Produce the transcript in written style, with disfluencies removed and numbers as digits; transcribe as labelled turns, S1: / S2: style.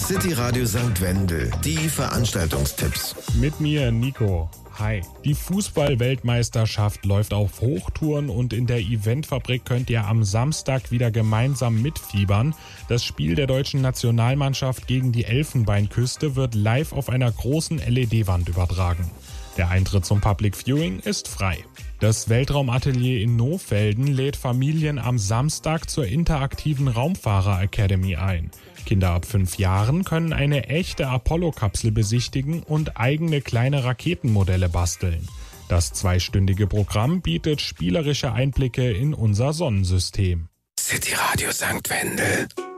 S1: City Radio St. Wendel, die Veranstaltungstipps.
S2: Mit mir, Nico. Hi. Die Fußball-Weltmeisterschaft läuft auf Hochtouren und in der Eventfabrik könnt ihr am Samstag wieder gemeinsam mitfiebern. Das Spiel der deutschen Nationalmannschaft gegen die Elfenbeinküste wird live auf einer großen LED-Wand übertragen. Der Eintritt zum Public Viewing ist frei. Das Weltraumatelier in Nohfelden lädt Familien am Samstag zur interaktiven Raumfahrer Academy ein. Kinder ab 5 Jahren können eine echte Apollo-Kapsel besichtigen und eigene kleine Raketenmodelle basteln. Das 2-stündige Programm bietet spielerische Einblicke in unser Sonnensystem.
S1: City Radio St. Wendel.